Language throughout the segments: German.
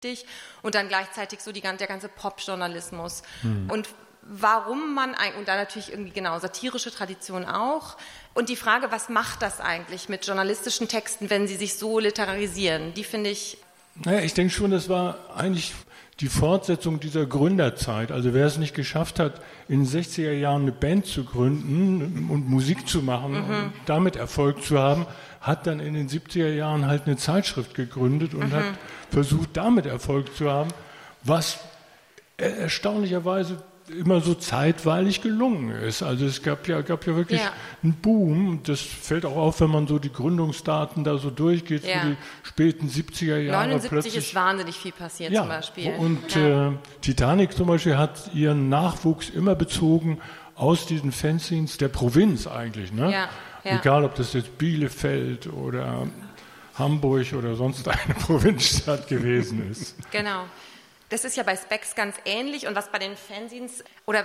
und dann gleichzeitig so der ganze Pop-Journalismus. Und warum man, und da natürlich irgendwie genau satirische Tradition auch, und die Frage, was macht das eigentlich mit journalistischen Texten, wenn sie sich so literarisieren, die finde ich... Naja, ich denke schon, das war eigentlich die Fortsetzung dieser Gründerzeit. Also wer es nicht geschafft hat, in den 60er Jahren eine Band zu gründen und Musik zu machen und damit Erfolg zu haben, hat dann in den 70er Jahren halt eine Zeitschrift gegründet und hat versucht, damit Erfolg zu haben, was erstaunlicherweise immer so zeitweilig gelungen ist. Also es gab ja wirklich einen Boom. Das fällt auch auf, wenn man so die Gründungsdaten da so durchgeht, für die späten 70er Jahre. 79 plötzlich ist wahnsinnig viel passiert zum Beispiel. Und Titanic zum Beispiel hat ihren Nachwuchs immer bezogen aus diesen Fanzines der Provinz eigentlich. Ne? Ja. Egal, ob das jetzt Bielefeld oder Hamburg oder sonst eine Provinzstadt gewesen ist. Genau. Das ist ja bei Specs ganz ähnlich und was bei den Fanzines, oder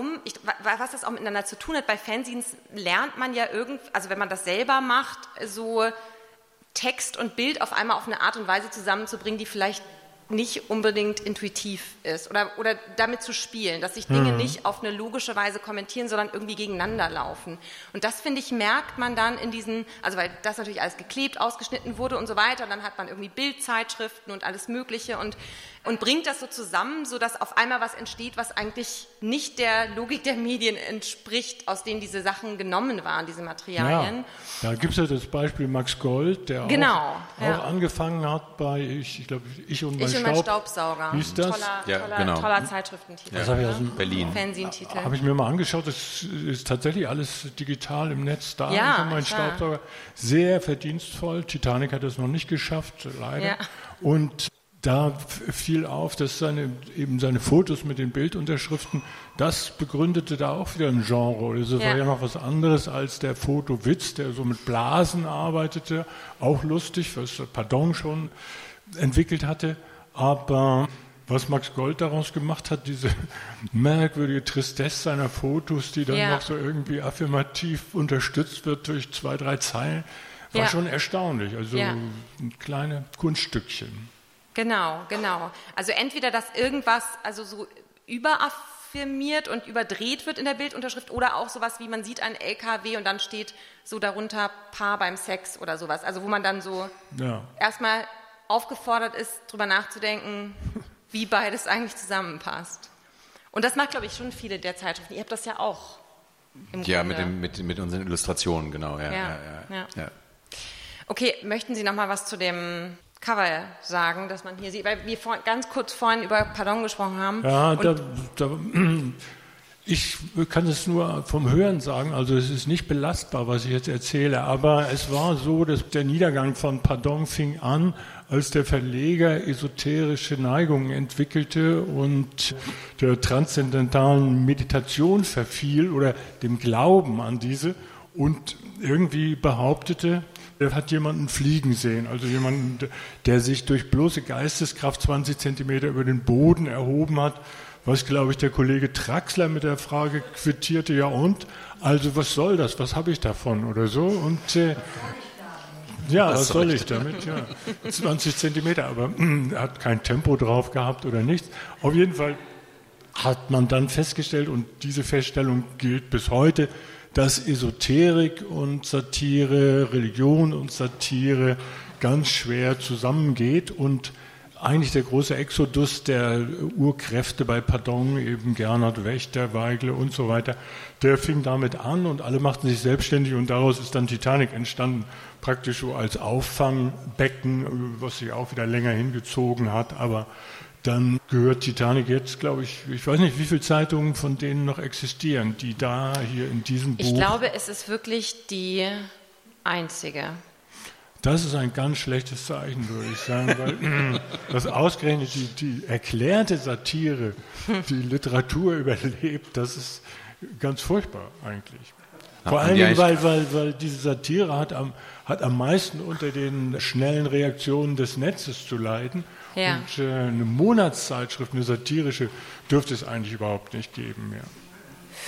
was das auch miteinander zu tun hat, bei Fanzines lernt man ja also wenn man das selber macht, so Text und Bild auf einmal auf eine Art und Weise zusammenzubringen, die vielleicht nicht unbedingt intuitiv ist oder damit zu spielen, dass sich Dinge nicht auf eine logische Weise kommentieren, sondern irgendwie gegeneinander laufen. Und das, finde ich, merkt man dann in diesen, also weil das natürlich alles geklebt, ausgeschnitten wurde und so weiter, und dann hat man irgendwie Bildzeitschriften und alles Mögliche und bringt das so zusammen, sodass auf einmal was entsteht, was eigentlich nicht der Logik der Medien entspricht, aus denen diese Sachen genommen waren, diese Materialien. Ja, da gibt es ja das Beispiel Max Gold, der auch angefangen hat bei, ich glaube, Ich und mein Staubsauger. Wie ist das? Toller Zeitschriftentitel. Das habe ich aus Berlin. Fernsehentitel. Habe ich mir mal angeschaut, das ist tatsächlich alles digital im Netz da. Ja, Ich und mein Staubsauger. Sehr verdienstvoll. Titanic hat es noch nicht geschafft, leider. Ja. Und da fiel auf, dass seine Fotos mit den Bildunterschriften, das begründete da auch wieder ein Genre. Das war ja noch was anderes als der Fotowitz, der so mit Blasen arbeitete. Auch lustig, was Pardon schon entwickelt hatte. Aber was Max Gold daraus gemacht hat, diese merkwürdige Tristesse seiner Fotos, die dann noch so irgendwie affirmativ unterstützt wird durch 2, 3 Zeilen, war schon erstaunlich. Also ein kleines Kunststückchen. Genau. Also entweder, dass irgendwas also so überaffirmiert und überdreht wird in der Bildunterschrift oder auch sowas wie, man sieht einen LKW und dann steht so darunter Paar beim Sex oder sowas. Also wo man dann so erstmal aufgefordert ist, drüber nachzudenken, wie beides eigentlich zusammenpasst. Und das macht, glaube ich, schon viele der Zeitschriften. Ihr habt das ja auch im Grunde. mit unseren Illustrationen, genau. Ja. Okay, möchten Sie noch mal was zu dem Cover sagen, dass man hier sieht, weil wir ganz kurz vorhin über Pardon gesprochen haben. Ja, ich kann es nur vom Hören sagen, also es ist nicht belastbar, was ich jetzt erzähle, aber es war so, dass der Niedergang von Pardon fing an, als der Verleger esoterische Neigungen entwickelte und der transzendentalen Meditation verfiel oder dem Glauben an diese und irgendwie behauptete, er hat jemanden fliegen sehen, also jemanden, der sich durch bloße Geisteskraft 20 Zentimeter über den Boden erhoben hat, was, glaube ich, der Kollege Traxler mit der Frage quittierte, ja und? Also was soll das, was habe ich davon oder so? Und was soll ich damit? Ja, 20 Zentimeter, aber er hat kein Tempo drauf gehabt oder nichts. Auf jeden Fall hat man dann festgestellt, und diese Feststellung gilt bis heute, dass Esoterik und Satire, Religion und Satire ganz schwer zusammengeht und eigentlich der große Exodus der Urkräfte bei Pardon, eben Gernot Wächter, Weigel und so weiter, der fing damit an und alle machten sich selbstständig und daraus ist dann Titanic entstanden, praktisch so als Auffangbecken, was sich auch wieder länger hingezogen hat, aber dann gehört Titanic jetzt, glaube ich weiß nicht, wie viele Zeitungen von denen noch existieren, die da hier in diesem Buch... Ich glaube, es ist wirklich die einzige. Das ist ein ganz schlechtes Zeichen, würde ich sagen, weil das ausgerechnet die erklärte Satire, die Literatur überlebt, das ist ganz furchtbar eigentlich. Vor allen Dingen, weil diese Satire hat am meisten unter den schnellen Reaktionen des Netzes zu leiden. Ja. Und eine Monatszeitschrift, eine satirische, dürfte es eigentlich überhaupt nicht geben mehr.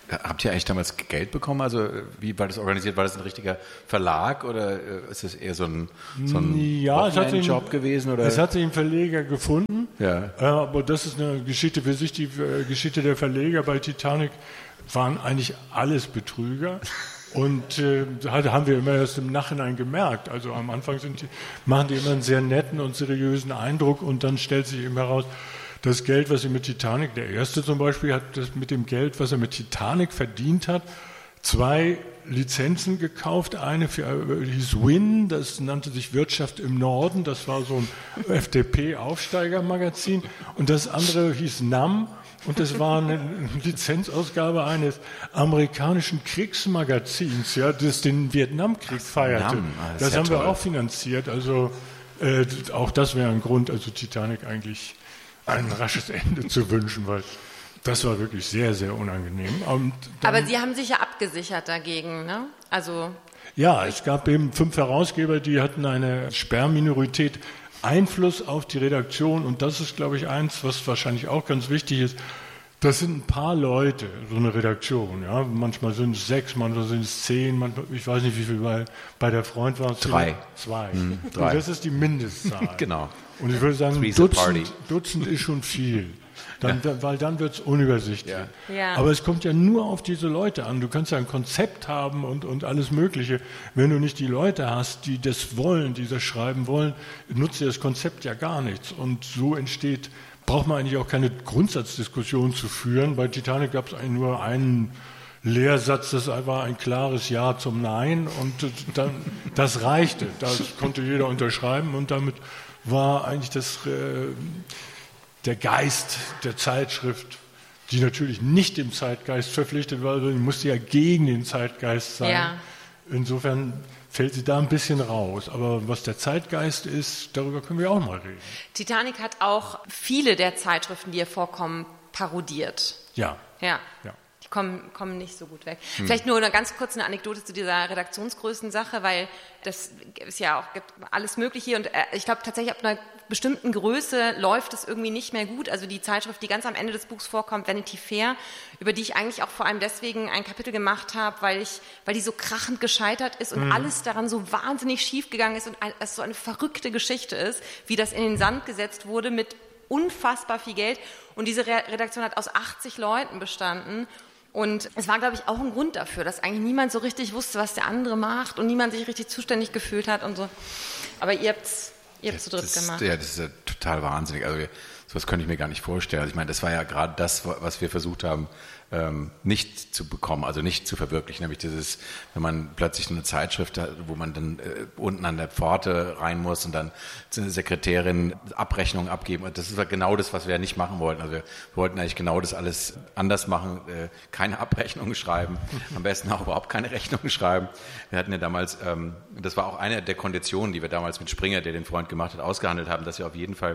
Habt ihr eigentlich damals Geld bekommen? Also wie war das organisiert? War das ein richtiger Verlag oder ist es eher so ein Wochenendjob gewesen? Oder? Es hat sich ein Verleger gefunden, ja. Aber das ist eine Geschichte für sich. Die Geschichte der Verleger bei Titanic waren eigentlich alles Betrüger. Und haben wir immer erst im Nachhinein gemerkt. Also am Anfang machen die immer einen sehr netten und seriösen Eindruck und dann stellt sich eben heraus, das Geld, was sie mit Titanic, der erste zum Beispiel, hat das mit dem Geld, was er mit Titanic verdient hat, 2 Lizenzen gekauft. Eine hieß Win, das nannte sich Wirtschaft im Norden, das war so ein FDP-Aufsteigermagazin. Und das andere hieß NAM. Und das war eine Lizenzausgabe eines amerikanischen Kriegsmagazins, ja, das den Vietnamkrieg feierte. Das haben wir auch finanziert. Also auch das wäre ein Grund, also Titanic eigentlich ein rasches Ende zu wünschen, weil das war wirklich sehr, sehr unangenehm. Aber Sie haben sich ja abgesichert dagegen, ne? Also ja, es gab eben 5 Herausgeber, die hatten eine Sperrminorität. Einfluss auf die Redaktion, und das ist, glaube ich, eins, was wahrscheinlich auch ganz wichtig ist. Das sind ein paar Leute, so eine Redaktion. Ja? Manchmal sind es 6, manchmal sind es 10, manchmal, ich weiß nicht, wie viel bei der Freund war es. 3. 2. 3. Und das ist die Mindestzahl. Genau. Und ich würde sagen, Dutzend ist schon viel. Weil dann wird es unübersichtlich. Ja. Aber es kommt ja nur auf diese Leute an. Du kannst ja ein Konzept haben und alles Mögliche. Wenn du nicht die Leute hast, die das wollen, die das schreiben wollen, nutzt dir das Konzept ja gar nichts. Und so braucht man eigentlich auch keine Grundsatzdiskussion zu führen. Bei Titanic gab es eigentlich nur einen Lehrsatz, das war ein klares Ja zum Nein. Und dann, das reichte. Das konnte jeder unterschreiben. Und damit war eigentlich der Geist der Zeitschrift, die natürlich nicht dem Zeitgeist verpflichtet war, sondern die musste ja gegen den Zeitgeist sein. Ja. Insofern fällt sie da ein bisschen raus. Aber was der Zeitgeist ist, darüber können wir auch mal reden. Titanic hat auch viele der Zeitschriften, die hier vorkommen, parodiert. Ja. Die kommen nicht so gut weg. Vielleicht nur eine ganz kurze Anekdote zu dieser Redaktionsgrößensache, weil das ist ja auch, gibt alles Mögliche und ich glaube tatsächlich ab einer bestimmten Größe läuft es irgendwie nicht mehr gut. Also die Zeitschrift, die ganz am Ende des Buchs vorkommt, Vanity Fair, über die ich eigentlich auch vor allem deswegen ein Kapitel gemacht habe, weil die so krachend gescheitert ist und alles daran so wahnsinnig schief gegangen ist und es so eine verrückte Geschichte ist, wie das in den Sand gesetzt wurde mit unfassbar viel Geld. Und diese Redaktion hat aus 80 Leuten bestanden. Und es war, glaube ich, auch ein Grund dafür, dass eigentlich niemand so richtig wusste, was der andere macht und niemand sich richtig zuständig gefühlt hat und so. Aber ihr habt's zu dritt gemacht. Ja, das ist ja total wahnsinnig. Also sowas könnte ich mir gar nicht vorstellen. Also ich meine, das war ja gerade das, was wir versucht haben, nicht zu bekommen, also nicht zu verwirklichen, nämlich dieses, wenn man plötzlich eine Zeitschrift hat, wo man dann unten an der Pforte rein muss und dann eine Sekretärin Abrechnungen abgeben. Und das ist genau das, was wir ja nicht machen wollten. Also wir wollten eigentlich genau das alles anders machen, keine Abrechnungen schreiben, am besten auch überhaupt keine Rechnungen schreiben. Wir hatten ja damals, das war auch eine der Konditionen, die wir damals mit Springer, der den Freund gemacht hat, ausgehandelt haben, dass wir auf jeden Fall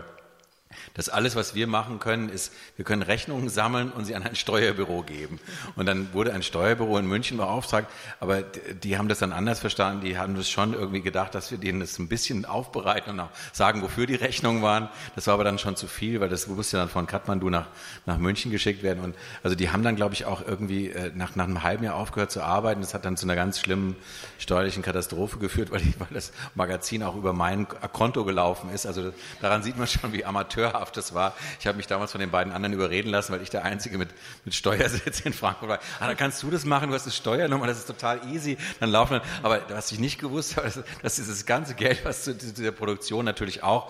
das alles, was wir machen können, ist, wir können Rechnungen sammeln und sie an ein Steuerbüro geben. Und dann wurde ein Steuerbüro in München beauftragt, aber die haben das dann anders verstanden. Die haben das schon irgendwie gedacht, dass wir denen das ein bisschen aufbereiten und auch sagen, wofür die Rechnungen waren. Das war aber dann schon zu viel, weil das musste dann von Kathmandu nach München geschickt werden. Und also die haben dann, glaube ich, auch irgendwie nach einem halben Jahr aufgehört zu arbeiten. Das hat dann zu einer ganz schlimmen steuerlichen Katastrophe geführt, weil das Magazin auch über mein Konto gelaufen ist. Also daran sieht man schon, wie amateurhaft das war. Ich habe mich damals von den beiden anderen überreden lassen, weil ich der Einzige mit Steuersitz in Frankfurt war. Dann kannst du das machen, du hast eine Steuernummer, das ist total easy. Dann laufen aber was ich nicht gewusst habe, dass dieses ganze Geld, was zu dieser Produktion natürlich auch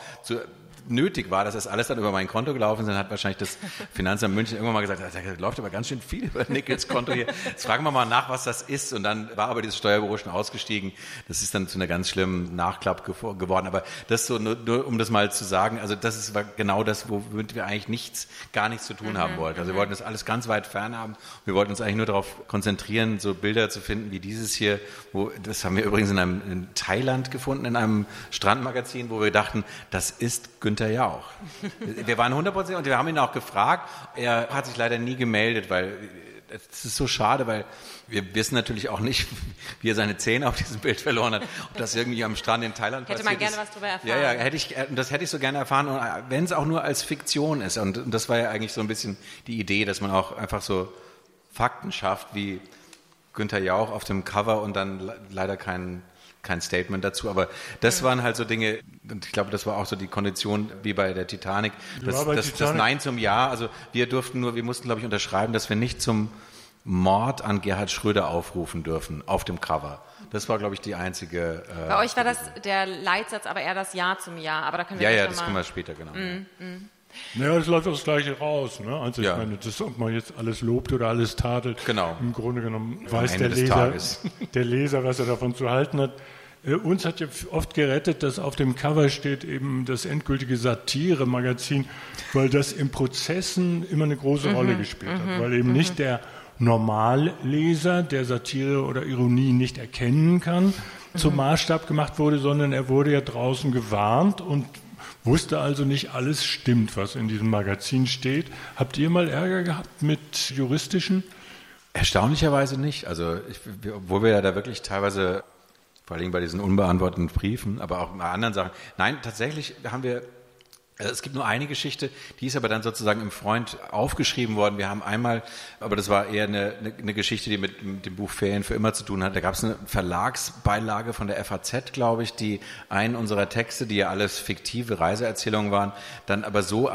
nötig war, dass das alles dann über mein Konto gelaufen ist, dann hat wahrscheinlich das Finanzamt München irgendwann mal gesagt, da läuft aber ganz schön viel über Nickels Konto hier. Jetzt fragen wir mal nach, was das ist. Und dann war aber dieses Steuerbüro schon ausgestiegen. Das ist dann zu einer ganz schlimmen Nachklapp geworden. Aber das so, nur um das mal zu sagen, also das war genau das, womit wir eigentlich gar nichts zu tun haben wollten. Also wir wollten das alles ganz weit fern haben. Wir wollten uns eigentlich nur darauf konzentrieren, so Bilder zu finden wie dieses hier. Das haben wir übrigens in Thailand gefunden, in einem Strandmagazin, wo wir dachten, das ist Günther Jauch. Wir waren 100% und wir haben ihn auch gefragt. Er hat sich leider nie gemeldet, weil es ist so schade, weil wir wissen natürlich auch nicht, wie er seine Zähne auf diesem Bild verloren hat. Ob das irgendwie am Strand in Thailand passiert ist. Hätte man gerne was darüber erfahren. Ja, das hätte ich so gerne erfahren, wenn es auch nur als Fiktion ist. Und das war ja eigentlich so ein bisschen die Idee, dass man auch einfach so Fakten schafft, wie Günther Jauch auf dem Cover und dann leider kein Statement dazu, aber das waren halt so Dinge, und ich glaube, das war auch so die Kondition wie bei der Titanic, das Nein zum Ja, also wir mussten, glaube ich, unterschreiben, dass wir nicht zum Mord an Gerhard Schröder aufrufen dürfen auf dem Cover. Das war, glaube ich, die einzige... Bei euch war das der Leitsatz, aber eher das Ja zum Ja, aber da können wir das können wir später, genau. Naja, es läuft das Gleiche raus. Ne? Also ich meine, ob man jetzt alles lobt oder alles tadelt, im Grunde genommen weiß der Leser, was er davon zu halten hat. Uns hat ja oft gerettet, dass auf dem Cover steht eben das endgültige Satire-Magazin, weil das in Prozessen immer eine große Rolle gespielt hat, weil eben nicht der Normalleser, der Satire oder Ironie nicht erkennen kann, zum Maßstab gemacht wurde, sondern er wurde ja draußen gewarnt und wusste also nicht alles stimmt, was in diesem Magazin steht. Habt ihr mal Ärger gehabt mit juristischen? Erstaunlicherweise nicht. Also obwohl wir ja da wirklich teilweise, vor allem bei diesen unbeantworteten Briefen, aber auch bei anderen Sachen. Nein, tatsächlich haben wir, es gibt nur eine Geschichte, die ist aber dann sozusagen im Freund aufgeschrieben worden. Wir haben einmal, aber das war eher eine Geschichte, die mit dem Buch Ferien für immer zu tun hat. Da gab es eine Verlagsbeilage von der FAZ, glaube ich, die einen unserer Texte, die ja alles fiktive Reiseerzählungen waren, dann aber so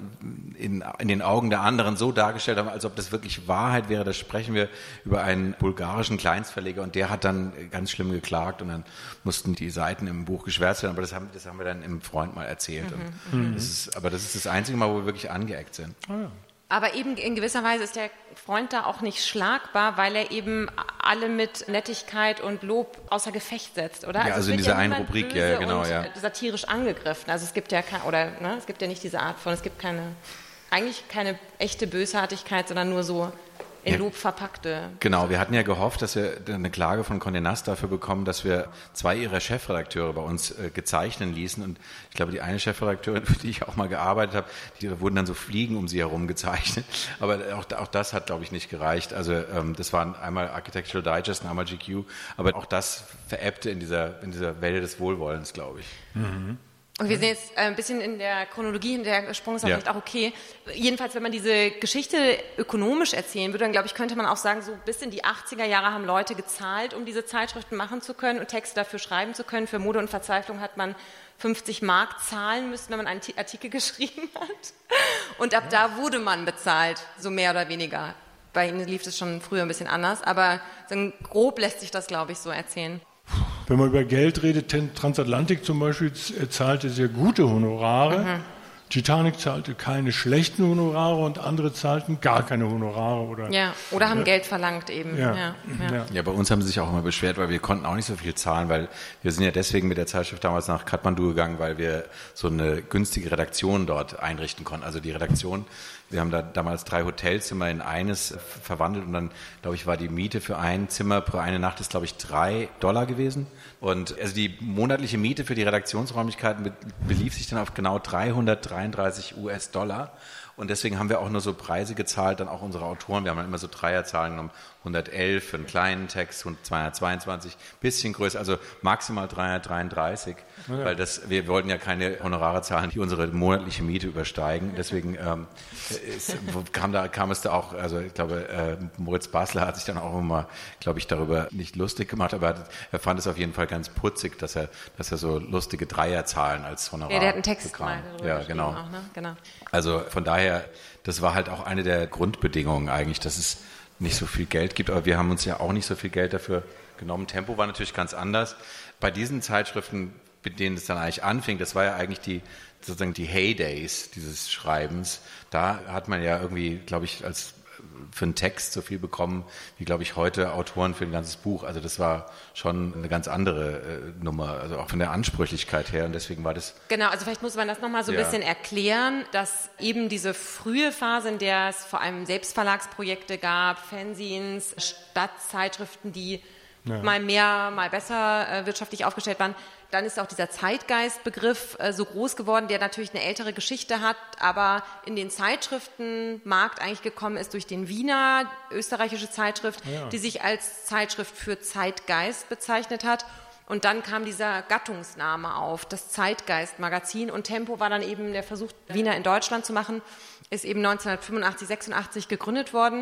in den Augen der anderen so dargestellt haben, als ob das wirklich Wahrheit wäre. Da sprechen wir über einen bulgarischen Kleinstverleger und der hat dann ganz schlimm geklagt und dann mussten die Seiten im Buch geschwärzt werden. Aber das haben wir dann im Freund mal erzählt. Das ist das einzige Mal, wo wir wirklich angeeckt sind. Oh ja. Aber eben in gewisser Weise ist der Freund da auch nicht schlagbar, weil er eben alle mit Nettigkeit und Lob außer Gefecht setzt, oder? Ja, also in dieser einen Rubrik, ja, genau, ja. Satirisch angegriffen. Also es gibt ja es gibt ja nicht diese Art von, es gibt eigentlich keine echte Bösartigkeit, sondern nur so in Lob verpackte. Genau, wir hatten ja gehofft, dass wir eine Klage von Condé Nast dafür bekommen, dass wir 2 ihrer Chefredakteure bei uns gezeichnen ließen. Und ich glaube, die eine Chefredakteurin, für die ich auch mal gearbeitet habe, die wurden dann so Fliegen um sie herum gezeichnet. Aber auch das hat, glaube ich, nicht gereicht. Also das waren einmal Architectural Digest und einmal GQ. Aber auch das verebbte in dieser Welle des Wohlwollens, glaube ich. Mhm. Und wir sind jetzt ein bisschen in der Chronologie, in der Sprung ist auch vielleicht auch okay. Jedenfalls, wenn man diese Geschichte ökonomisch erzählen würde, dann glaube ich, könnte man auch sagen, so bis in die 80er Jahre haben Leute gezahlt, um diese Zeitschriften machen zu können und Texte dafür schreiben zu können. Für Mode und Verzweiflung hat man 50 Mark zahlen müssen, wenn man einen Artikel geschrieben hat. Und ab da wurde man bezahlt, so mehr oder weniger. Bei Ihnen lief es schon früher ein bisschen anders, aber so grob lässt sich das, glaube ich, so erzählen. Wenn man über Geld redet, Transatlantik zum Beispiel zahlte sehr gute Honorare. Titanic zahlte keine schlechten Honorare und andere zahlten gar keine Honorare. Oder haben Geld verlangt eben. Ja, bei uns haben sie sich auch immer beschwert, weil wir konnten auch nicht so viel zahlen, weil wir sind ja deswegen mit der Zeitschrift damals nach Kathmandu gegangen, weil wir so eine günstige Redaktion dort einrichten konnten. Also die Redaktion, wir haben da damals 3 Hotelzimmer in eines verwandelt und dann, glaube ich, war die Miete für ein Zimmer pro eine Nacht ist, glaube ich, $3 gewesen. Und also die monatliche Miete für die Redaktionsräumlichkeiten belief sich dann auf genau 333 US-Dollar. Und deswegen haben wir auch nur so Preise gezahlt, dann auch unsere Autoren. Wir haben dann immer so Dreierzahlen genommen, 111 für einen kleinen Text, 222, bisschen größer, also maximal 333, weil wir wollten ja keine Honorare zahlen, die unsere monatliche Miete übersteigen. Deswegen kam es da auch, also ich glaube, Moritz Basler hat sich dann auch immer, glaube ich, darüber nicht lustig gemacht, aber er fand es auf jeden Fall ganz putzig, dass er so lustige Dreierzahlen als Honorar bekam. Der hat einen Text mal darüber geschrieben genau. Auch, ne? Genau. Also von daher, das war halt auch eine der Grundbedingungen eigentlich, dass es nicht so viel Geld gibt, aber wir haben uns ja auch nicht so viel Geld dafür genommen. Tempo war natürlich ganz anders. Bei diesen Zeitschriften, mit denen es dann eigentlich anfing, das war ja eigentlich sozusagen die Heydays dieses Schreibens. Da hat man ja irgendwie, glaube ich, für einen Text so viel bekommen, wie, glaube ich, heute Autoren für ein ganzes Buch. Also das war schon eine ganz andere Nummer, also auch von der Ansprüchlichkeit her. Und deswegen war das... Genau, also vielleicht muss man das nochmal so ein bisschen erklären, dass eben diese frühe Phase, in der es vor allem Selbstverlagsprojekte gab, Fanzines, Stadtzeitschriften, die mal mehr, mal besser wirtschaftlich aufgestellt waren, dann ist auch dieser Zeitgeistbegriff so groß geworden, der natürlich eine ältere Geschichte hat, aber in den Zeitschriftenmarkt eigentlich gekommen ist durch den Wiener, österreichische Zeitschrift, die sich als Zeitschrift für Zeitgeist bezeichnet hat. Und dann kam dieser Gattungsname auf, das Zeitgeist-Magazin. Und Tempo war dann eben der Versuch, Wiener in Deutschland zu machen, ist eben 1985, 86 gegründet worden.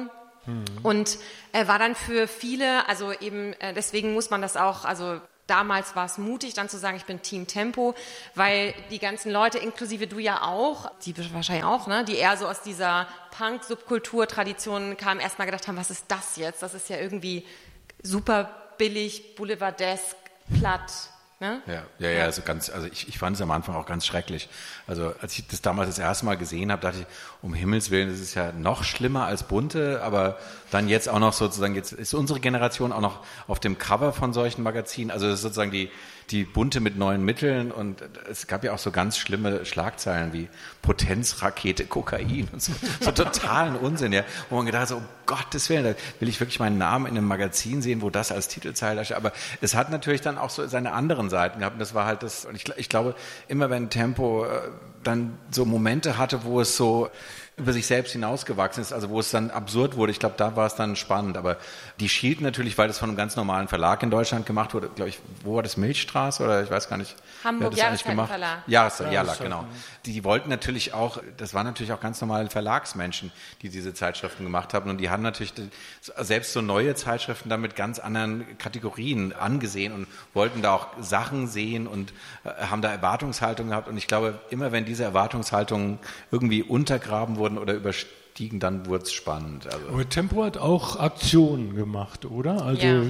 Und war dann für viele, also eben deswegen muss man das auch, also damals war es mutig, dann zu sagen, ich bin Team Tempo, weil die ganzen Leute, inklusive du ja auch, die wahrscheinlich auch, ne, die eher so aus dieser Punk-Subkultur-Tradition kamen, erstmal gedacht haben, was ist das jetzt? Das ist ja irgendwie super billig, boulevardesk, platt. Ne? Ja, also ich fand es am Anfang auch ganz schrecklich. Also als ich das damals das erste Mal gesehen habe, dachte ich, um Himmels Willen, das ist ja noch schlimmer als bunte, aber dann jetzt auch noch sozusagen, jetzt ist unsere Generation auch noch auf dem Cover von solchen Magazinen, also das ist sozusagen die bunte mit neuen Mitteln und es gab ja auch so ganz schlimme Schlagzeilen wie Potenzrakete, Kokain und so totalen Unsinn, ja, wo man gedacht hat, so, um Gottes Willen, da will ich wirklich meinen Namen in einem Magazin sehen, wo das als Titelzeile steht, aber es hat natürlich dann auch so seine anderen Seiten gehabt und das war halt das, und ich glaube, immer wenn Tempo dann so Momente hatte, wo es so über sich selbst hinausgewachsen ist, also wo es dann absurd wurde. Ich glaube, da war es dann spannend. Aber die Schild natürlich, weil das von einem ganz normalen Verlag in Deutschland gemacht wurde, glaube ich, wo war das, Milchstraße oder ich weiß gar nicht. Hamburg, Jahreszeitenverlag. Jahreszeitenverlag, genau. Die wollten natürlich auch, das waren natürlich auch ganz normale Verlagsmenschen, die diese Zeitschriften gemacht haben und die haben natürlich selbst so neue Zeitschriften dann mit ganz anderen Kategorien angesehen und wollten da auch Sachen sehen und haben da Erwartungshaltungen gehabt und ich glaube, immer wenn diese Erwartungshaltungen irgendwie untergraben wurden oder überstiegen, dann wurde es spannend. Also. Aber Tempo hat auch Aktionen gemacht, oder? Also ja.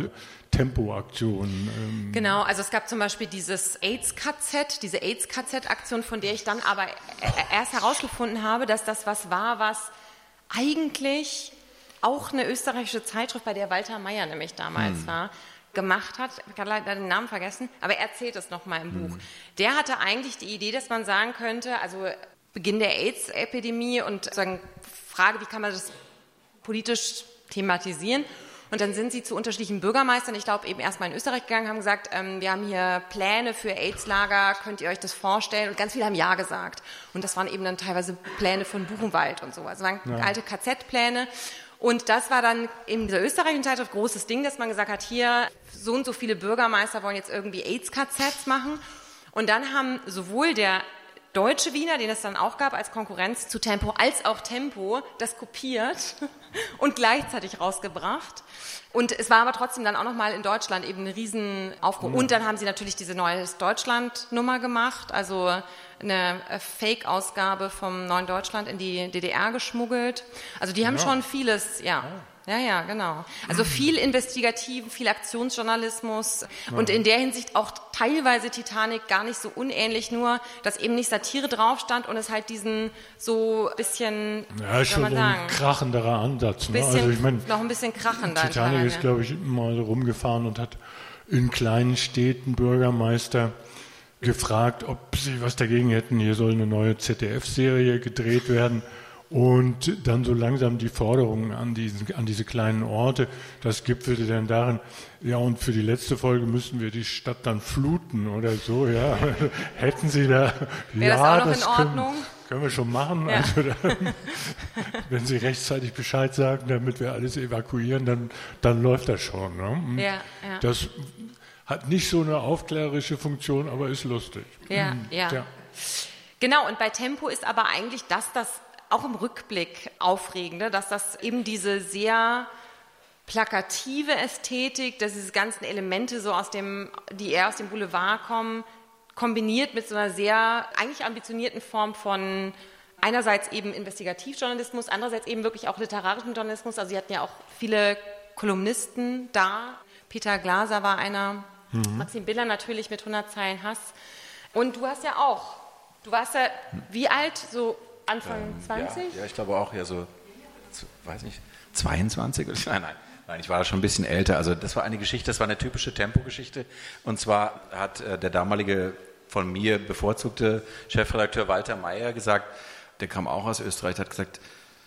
Tempo-Aktionen. Genau, also es gab zum Beispiel dieses diese AIDS-KZ-Aktion, von der ich dann aber erst herausgefunden habe, dass das was war, was eigentlich auch eine österreichische Zeitschrift, bei der Walter Mayer nämlich damals war, gemacht hat. Ich habe leider den Namen vergessen, aber er erzählt es nochmal im Buch. Der hatte eigentlich die Idee, dass man sagen könnte, also Beginn der AIDS-Epidemie und sozusagen Frage, wie kann man das politisch thematisieren? Und dann sind sie zu unterschiedlichen Bürgermeistern, ich glaube eben erstmal in Österreich gegangen, haben gesagt, wir haben hier Pläne für AIDS-Lager, könnt ihr euch das vorstellen? Und ganz viele haben Ja gesagt. Und das waren eben dann teilweise Pläne von Buchenwald und so. Also waren alte KZ-Pläne. Und das war dann in dieser österreichischen Zeitschrift großes Ding, dass man gesagt hat, hier so und so viele Bürgermeister wollen jetzt irgendwie AIDS-KZs machen. Und dann haben sowohl der deutsche Wiener, den es dann auch gab als Konkurrenz zu Tempo, als auch Tempo das kopiert und gleichzeitig rausgebracht. Und es war aber trotzdem dann auch nochmal in Deutschland eben eine riesen Aufruhr. Und dann haben sie natürlich diese Neues Deutschland-Nummer gemacht, also eine Fake-Ausgabe vom Neuen Deutschland in die DDR geschmuggelt. Also die haben schon vieles, Ja, genau. Also viel Investigativen, viel Aktionsjournalismus und in der Hinsicht auch teilweise Titanic gar nicht so unähnlich, nur dass eben nicht Satire drauf stand und es halt diesen so bisschen, ist schon so ein krachenderer Ansatz. Ne? Bisschen, also ich meine, noch ein bisschen krachender. Titanic ist, glaube ich, mal so rumgefahren und hat in kleinen Städten Bürgermeister gefragt, ob sie was dagegen hätten, hier soll eine neue ZDF-Serie gedreht werden. Und dann so langsam die Forderungen an diese kleinen Orte, das gipfelte dann darin, ja, und für die letzte Folge müssen wir die Stadt dann fluten oder so, ja. Hätten Sie da, wäre das auch noch in Ordnung? Können wir schon machen. Ja. Also wenn Sie rechtzeitig Bescheid sagen, damit wir alles evakuieren, dann läuft das schon. Ne? Ja. Das hat nicht so eine aufklärerische Funktion, aber ist lustig. Ja. Genau, und bei Tempo ist aber eigentlich das auch im Rückblick Aufregende, dass das eben diese sehr plakative Ästhetik, dass diese ganzen Elemente so die eher aus dem Boulevard kommen, kombiniert mit so einer sehr eigentlich ambitionierten Form von einerseits eben Investigativjournalismus, andererseits eben wirklich auch literarischem Journalismus. Also sie hatten ja auch viele Kolumnisten da. Peter Glaser war einer, Maxim Biller natürlich mit 100 Zeilen Hass. Und du warst ja wie alt? So Anfang 20? Ja, ich glaube auch, so, weiß nicht, 22? Nein, ich war schon ein bisschen älter. Also das war eine Geschichte, das war eine typische Tempo-Geschichte. Und zwar hat der damalige von mir bevorzugte Chefredakteur Walter Mayer gesagt, der kam auch aus Österreich, hat gesagt,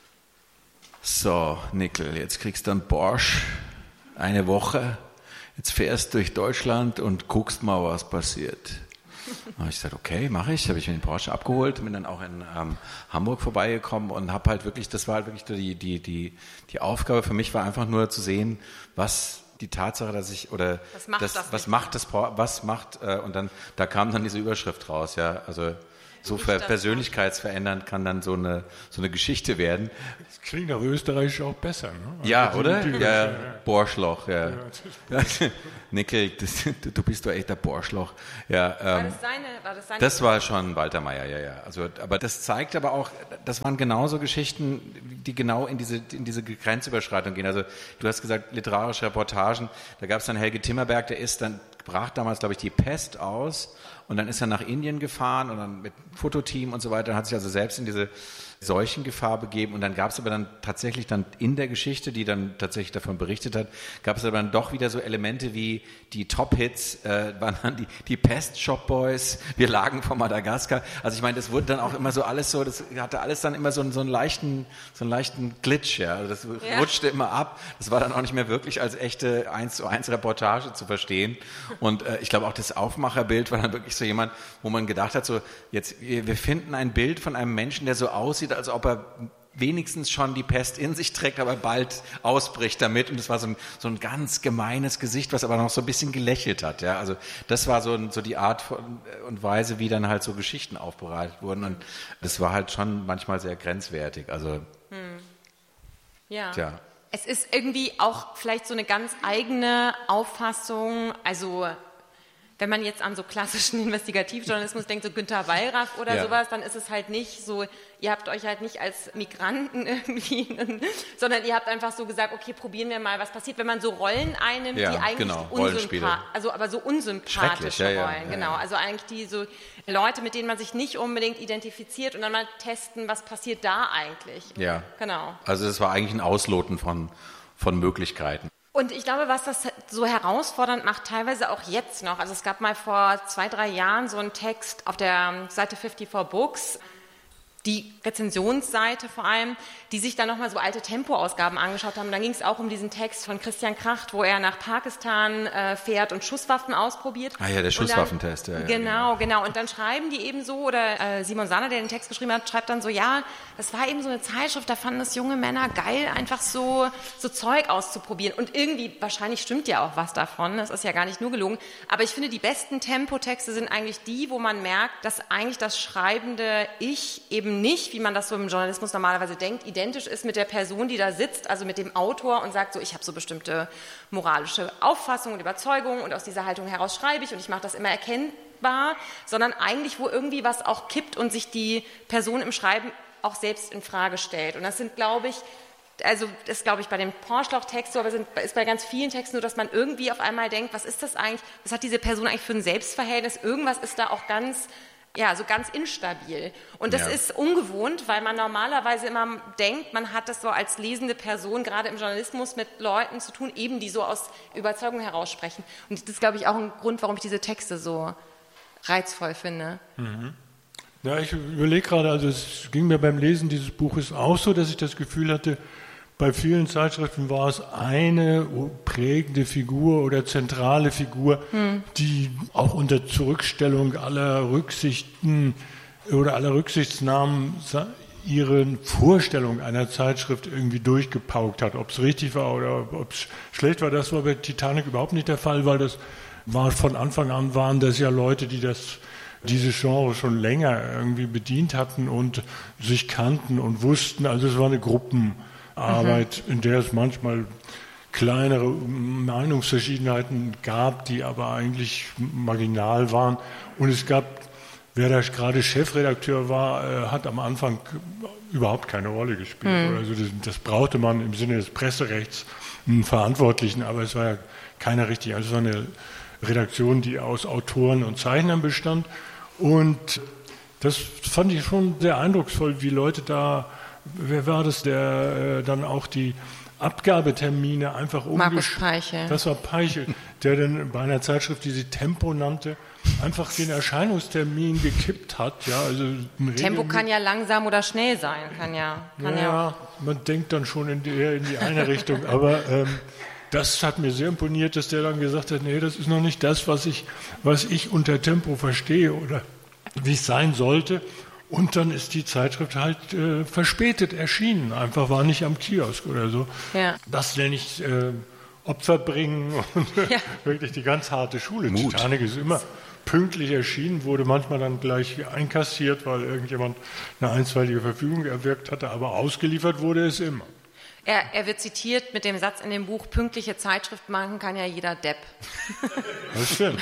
so, Nickel, jetzt kriegst du einen Porsche, eine Woche, jetzt fährst durch Deutschland und guckst mal, was passiert. Da habe ich gesagt, okay, mache ich. Habe ich mir den Porsche abgeholt, bin dann auch in Hamburg vorbeigekommen und habe halt wirklich, das war halt wirklich die Aufgabe für mich war einfach nur zu sehen, was die Tatsache, dass ich was macht und dann da kam dann diese Überschrift raus, ja, also so persönlichkeitsverändernd kann dann so eine Geschichte werden. Das klingt auf Österreichisch auch besser, ne? Ja, oder? Ja, Borschloch, ja. Nickel, du bist doch echt der Borschloch. Ja, war das seine? Das war schon Walter Meier, ja. Also, aber das zeigt aber auch, das waren genauso Geschichten, die genau in diese Grenzüberschreitung gehen. Also du hast gesagt, literarische Reportagen, da gab es dann Helge Timmerberg, brach damals, glaube ich, die Pest aus und dann ist er nach Indien gefahren und dann mit Fototeam und so weiter, hat sich also selbst in diese Seuchengefahr begeben und dann gab es aber dann tatsächlich dann in der Geschichte, die dann tatsächlich davon berichtet hat, gab es aber dann doch wieder so Elemente wie die Top-Hits, waren dann die Pest-Shop-Boys, wir lagen vor Madagaskar. Also ich meine, das wurde dann auch immer so alles so, das hatte alles dann immer so einen leichten Glitch, ja. Also das rutschte immer ab. Das war dann auch nicht mehr wirklich als echte 1:1 Reportage zu verstehen. Und ich glaube auch das Aufmacherbild war dann wirklich so jemand, wo man gedacht hat, so jetzt, wir finden ein Bild von einem Menschen, der so aussieht, als ob er wenigstens schon die Pest in sich trägt, aber bald ausbricht damit. Und es war so ein ganz gemeines Gesicht, was aber noch so ein bisschen gelächelt hat. Ja? Also das war so die Art und Weise, wie dann halt so Geschichten aufbereitet wurden. Und das war halt schon manchmal sehr grenzwertig. Also ja. Tja. Es ist irgendwie auch vielleicht so eine ganz eigene Auffassung, also wenn man jetzt an so klassischen Investigativjournalismus denkt, so Günter Wallraff oder sowas, dann ist es halt nicht so, ihr habt euch halt nicht als Migranten irgendwie, sondern ihr habt einfach so gesagt, okay, probieren wir mal, was passiert, wenn man so Rollen einnimmt, die eigentlich aber so unsympathische Rollen, genau. Also eigentlich die so Leute, mit denen man sich nicht unbedingt identifiziert und dann mal testen, was passiert da eigentlich. Ja, genau. Also das war eigentlich ein Ausloten von Möglichkeiten. Und ich glaube, was das so herausfordernd macht, teilweise auch jetzt noch, also es gab mal vor 2-3 Jahren so einen Text auf der Seite 54 Books, die Rezensionsseite vor allem, die sich dann nochmal so alte Tempo-Ausgaben angeschaut haben. Und dann ging es auch um diesen Text von Christian Kracht, wo er nach Pakistan fährt und Schusswaffen ausprobiert. Ah ja, der Schusswaffentest. Genau. Und dann schreiben die eben so, oder Simon Sahner, der den Text geschrieben hat, schreibt dann so, ja, das war eben so eine Zeitschrift, da fanden es junge Männer geil, einfach so Zeug auszuprobieren. Und irgendwie, wahrscheinlich stimmt ja auch was davon, das ist ja gar nicht nur gelogen, aber ich finde, die besten Tempotexte sind eigentlich die, wo man merkt, dass eigentlich das schreibende Ich eben nicht, wie man das so im Journalismus normalerweise denkt, identisch ist mit der Person, die da sitzt, also mit dem Autor und sagt so, ich habe so bestimmte moralische Auffassungen und Überzeugungen und aus dieser Haltung heraus schreibe ich und ich mache das immer erkennbar, sondern eigentlich, wo irgendwie was auch kippt und sich die Person im Schreiben auch selbst in Frage stellt. Und das sind, glaube ich, ist, glaube ich, bei dem Borschloch-Text so, aber ist bei ganz vielen Texten so, dass man irgendwie auf einmal denkt, was ist das eigentlich, was hat diese Person eigentlich für ein Selbstverhältnis? Irgendwas ist da auch ganz instabil. Und das ist ungewohnt, weil man normalerweise immer denkt, man hat das so als lesende Person, gerade im Journalismus, mit Leuten zu tun, eben die so aus Überzeugung heraus sprechen. Und das ist, glaube ich, auch ein Grund, warum ich diese Texte so reizvoll finde. Mhm. Ja, ich überlege gerade, also es ging mir beim Lesen dieses Buches auch so, dass ich das Gefühl hatte, bei vielen Zeitschriften war es eine prägende Figur oder zentrale Figur, die auch unter Zurückstellung aller Rücksichten oder aller Rücksichtsnahmen ihre Vorstellung einer Zeitschrift irgendwie durchgepaukt hat. Ob es richtig war oder ob es schlecht war, das war bei Titanic überhaupt nicht der Fall, weil das war von Anfang an, waren das ja Leute, die diese Genre schon länger irgendwie bedient hatten und sich kannten und wussten. Also es war eine Gruppenarbeit, in der es manchmal kleinere Meinungsverschiedenheiten gab, die aber eigentlich marginal waren. Und es gab, wer da gerade Chefredakteur war, hat am Anfang überhaupt keine Rolle gespielt. Also das brauchte man im Sinne des Presserechts einen Verantwortlichen, aber es war ja keiner richtig. Also es war eine Redaktion, die aus Autoren und Zeichnern bestand. Und das fand ich schon sehr eindrucksvoll, wie Leute da, wer war das, der dann auch die Abgabetermine einfach Markus Peichel. Das war Peichel, der dann bei einer Zeitschrift, die sie Tempo nannte, einfach den Erscheinungstermin gekippt hat. Ja, also Tempo kann ja langsam oder schnell sein, kann ja. Man denkt dann schon in die eine Richtung, aber das hat mir sehr imponiert, dass der dann gesagt hat, nee, das ist noch nicht das, was ich unter Tempo verstehe oder wie es sein sollte. Und dann ist die Zeitschrift halt verspätet erschienen, einfach war nicht am Kiosk oder so. Ja. Das nenne ich Opfer bringen und wirklich die ganz harte Schule. Mut. Titanic ist immer pünktlich erschienen, wurde manchmal dann gleich einkassiert, weil irgendjemand eine einstweilige Verfügung erwirkt hatte, aber ausgeliefert wurde es immer. Er wird zitiert mit dem Satz in dem Buch, pünktliche Zeitschrift machen kann ja jeder Depp. Das stimmt.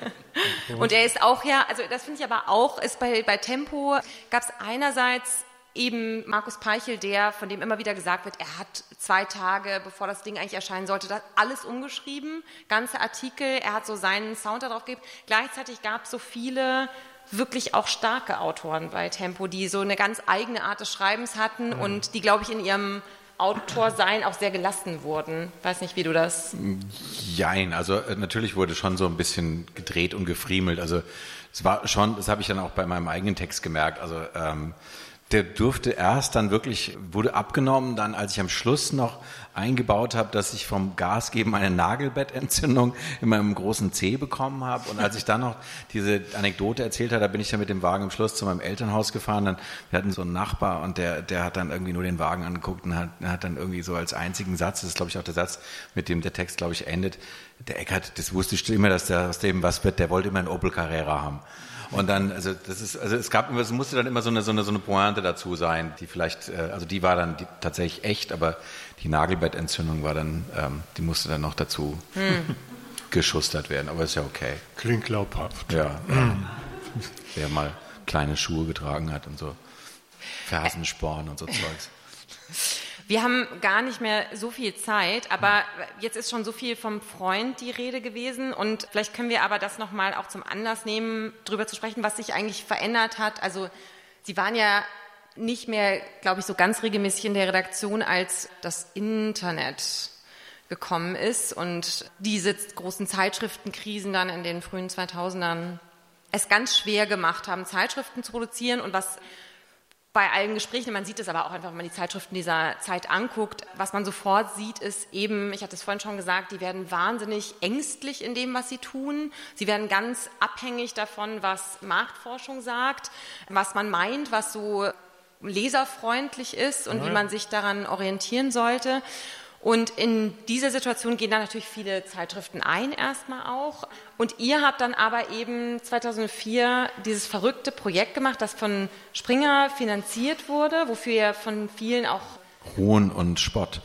Und er ist auch also das finde ich aber auch, ist bei Tempo, gab es einerseits eben Markus Peichel, von dem immer wieder gesagt wird, er hat 2 Tage, bevor das Ding eigentlich erscheinen sollte, das alles umgeschrieben, ganze Artikel, er hat so seinen Sound darauf gegeben. Gleichzeitig gab es so viele wirklich auch starke Autoren bei Tempo, die so eine ganz eigene Art des Schreibens hatten und die, glaube ich, in ihrem Autorsein auch sehr gelassen wurden. Weiß nicht, wie du das... Jein, also natürlich wurde schon so ein bisschen gedreht und gefriemelt. Also es war schon, das habe ich dann auch bei meinem eigenen Text gemerkt, also der durfte erst dann wirklich, wurde abgenommen, dann als ich am Schluss noch eingebaut habe, dass ich vom Gasgeben eine Nagelbettentzündung in meinem großen Zeh bekommen habe. Und als ich dann noch diese Anekdote erzählt habe, da bin ich dann mit dem Wagen im Schluss zu meinem Elternhaus gefahren. Wir hatten so einen Nachbar und der hat dann irgendwie nur den Wagen angeguckt und hat dann irgendwie so als einzigen Satz, das ist glaube ich auch der Satz, mit dem der Text glaube ich endet, der Eckart, das wusste ich immer, dass der aus dem was wird, der wollte immer einen Opel Carrera haben. Und dann, es musste dann immer so eine Pointe dazu sein, die vielleicht, also die war dann tatsächlich echt, aber die Nagelbettentzündung war dann, die musste dann noch dazu geschustert werden, aber ist ja okay. Klingt glaubhaft. Ja, wer mal kleine Schuhe getragen hat und so Fersensporn und so Zeugs. Wir haben gar nicht mehr so viel Zeit, aber jetzt ist schon so viel vom Freund die Rede gewesen und vielleicht können wir aber das nochmal auch zum Anlass nehmen, darüber zu sprechen, was sich eigentlich verändert hat. Also Sie waren ja nicht mehr, glaube ich, so ganz regelmäßig in der Redaktion, als das Internet gekommen ist und diese großen Zeitschriftenkrisen dann in den frühen 2000ern es ganz schwer gemacht haben, Zeitschriften zu produzieren und was bei allen Gesprächen, man sieht es aber auch einfach, wenn man die Zeitschriften dieser Zeit anguckt, was man sofort sieht, ist eben, ich hatte es vorhin schon gesagt, die werden wahnsinnig ängstlich in dem, was sie tun. Sie werden ganz abhängig davon, was Marktforschung sagt, was man meint, was so leserfreundlich ist und wie man sich daran orientieren sollte. Und in dieser Situation gehen dann natürlich viele Zeitschriften ein, erstmal auch. Und ihr habt dann aber eben 2004 dieses verrückte Projekt gemacht, das von Springer finanziert wurde, wofür ihr von vielen auch Hohn und Spott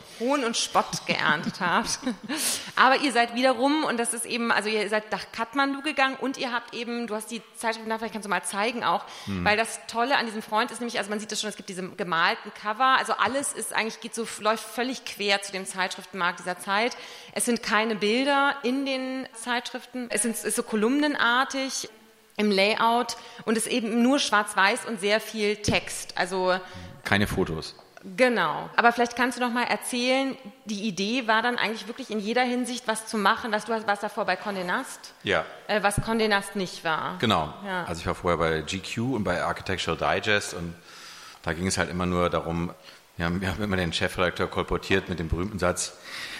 geerntet habt. Aber ihr seid wiederum, und das ist eben, also ihr seid nach Kathmandu gegangen und ihr habt eben, du hast die Zeitschrift, vielleicht kannst du mal zeigen auch, weil das Tolle an diesem Freund ist nämlich, also man sieht das schon, es gibt diese gemalten Cover, also alles ist eigentlich, läuft völlig quer zu dem Zeitschriftenmarkt dieser Zeit. Es sind keine Bilder in den Zeitschriften, es ist so kolumnenartig im Layout und es ist eben nur schwarz-weiß und sehr viel Text, also keine Fotos. Genau, aber vielleicht kannst du noch mal erzählen, die Idee war dann eigentlich wirklich in jeder Hinsicht was zu machen, du warst davor bei Condé Nast, ja. Was Condé Nast nicht war. Genau, ja. Also ich war vorher bei GQ und bei Architectural Digest und da ging es halt immer nur darum, wir haben immer den Chefredakteur kolportiert mit dem berühmten Satz,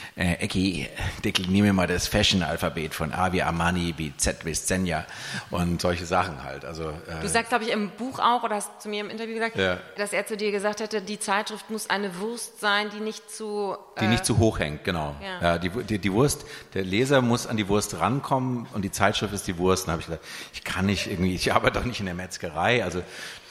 Ecki, deklinier mir mal das Fashion-Alphabet von A wie Armani, wie Z wie Zegna und solche Sachen halt. Also, du sagst, glaube ich, im Buch auch, oder hast zu mir im Interview gesagt, ja, dass er zu dir gesagt hätte, die Zeitschrift muss eine Wurst sein, die nicht zu... nicht zu hoch hängt, genau. Ja. Die Wurst, der Leser muss an die Wurst rankommen und die Zeitschrift ist die Wurst. Und da habe ich gesagt, ich arbeite doch nicht in der Metzgerei, also